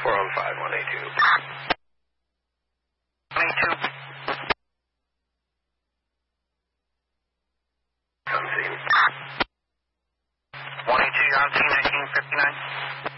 4 on 5, 182. 22. On scene. 182, you're on scene, 1959.